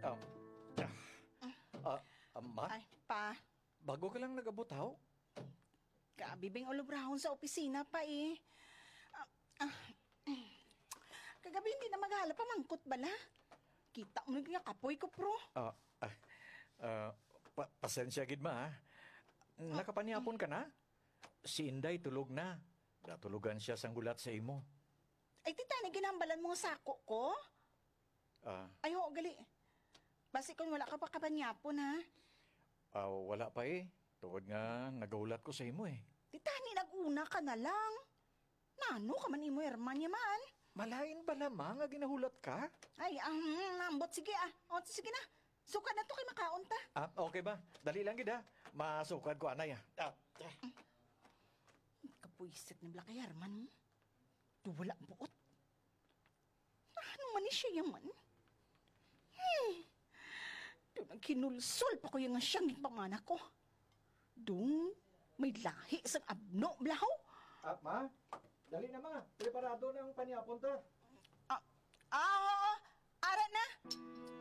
Um, Ma, Ay, pa. bago ka lang nag-abutaw? Kabibing ulubrahon sa opisina pa eh. Ah, ah, Kagabi hindi na maghala pa mangkot bala. Kita mo nga kapoy ko, pro. Ah, ah, pasensya gid ma, ha? Nakapanyapon ka na? Si Inday tulog na. Natulugan siya sang gulat sa imo. Ay, tita, ginambalan mo nga sako ko? Ah, Ay, ho, gali. Basi kung wala ka pa kabanyapon, ha? wala pa eh. Tuod nga, nagahulat ko sa imo eh. Tita, nag-una ka na lang. Nano ka man imo, Herman, yaman. Malain ba lamang nga ginahulat ka? Ay, nambot, sige O, sige na. Suka na to kay makaon ta. Okay ba? Dali lang gid ha. Masukad ko anay ha. Kapuisit ni Blakay, Herman. Wala ang buot. Ano man ni siya yaman? Doon ang kinulsol pa ko yung siyang pamana ko. Doon, may lahi sa abno, blahaw. Ma, dali na ma. Preparado ng panyapon ta.